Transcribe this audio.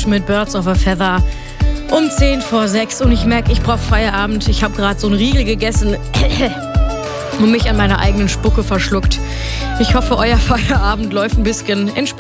Cash mit Birds of a Feather um 5:10 und ich merke, ich brauche Feierabend. Ich habe gerade so einen Riegel gegessen und mich an meiner eigenen Spucke verschluckt. Ich hoffe, euer Feierabend läuft ein bisschen entspannt.